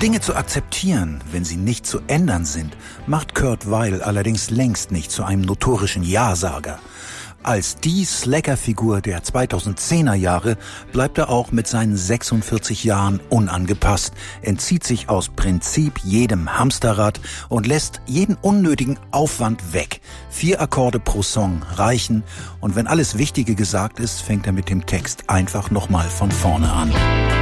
Dinge zu akzeptieren, wenn sie nicht zu ändern sind, macht Kurt Weill allerdings längst nicht zu einem notorischen Ja-Sager. Als die Slacker-Figur der 2010er Jahre bleibt er auch mit seinen 46 Jahren unangepasst, entzieht sich aus Prinzip jedem Hamsterrad und lässt jeden unnötigen Aufwand weg. 4 Akkorde pro Song reichen und wenn alles Wichtige gesagt ist, fängt er mit dem Text einfach nochmal von vorne an.